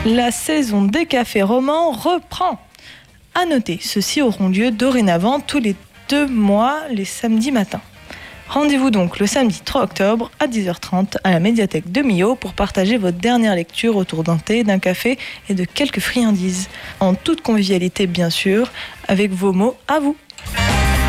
La saison des cafés romans reprend. À noter, ceux-ci auront lieu dorénavant tous les 2 mois, les samedis matins. Rendez-vous donc le samedi 3 octobre à 10h30 à la médiathèque de Millau pour partager votre dernière lecture autour d'un thé, d'un café et de quelques friandises. En toute convivialité bien sûr, avec vos mots à vous.